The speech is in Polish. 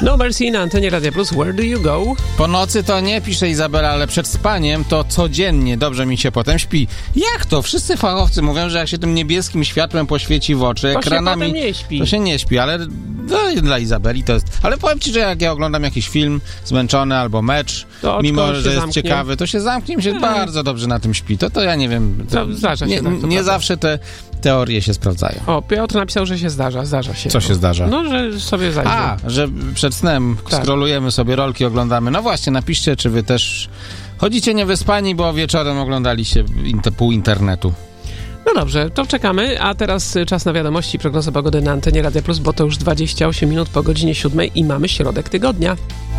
No Mercy na antenie Radia Plus. Where do you go? Po nocy to nie, pisze Izabela, ale przed spaniem to codziennie dobrze mi się potem śpi. Jak to? Wszyscy fachowcy mówią, że jak się tym niebieskim światłem poświeci w oczy, To ekranami, się potem nie śpi. to się nie śpi, ale dla Izabeli to jest... Ale powiem ci, że jak ja oglądam jakiś film zmęczony albo mecz, To oczko mimo się że jest zamknie. ciekawy, to się zamknie, mi się bardzo dobrze na tym śpi. To ja nie wiem. To zdarza się, tak, to nie prawda. zawsze te teorie się sprawdzają. O, Piotr napisał, że się zdarza się. Co się zdarza? No, że sobie zajdzie. A, że przed snem Tak. scrollujemy sobie, rolki oglądamy. No właśnie, napiszcie, czy wy też chodzicie niewyspani, bo wieczorem oglądaliście pół internetu. No dobrze, to czekamy, a teraz czas na wiadomości i prognoza pogody na antenie Radia Plus, bo to już 28 minut po godzinie 7 i mamy środek tygodnia.